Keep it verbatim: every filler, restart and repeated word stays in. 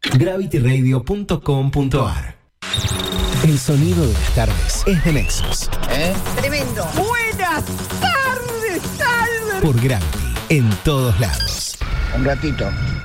gravity radio punto com punto ar. El sonido de las tardes es de Nexus. ¿Eh? Tremendo. Buenas tardes, tardes. Por Gravity, en todos lados. Un ratito.